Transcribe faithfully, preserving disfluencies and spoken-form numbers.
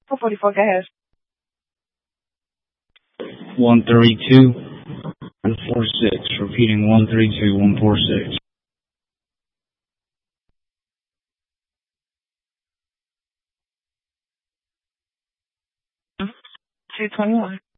four forty-four, go ahead. one thirty-two, one forty-six. Repeating one thirty-two, one forty-six. two twenty-one.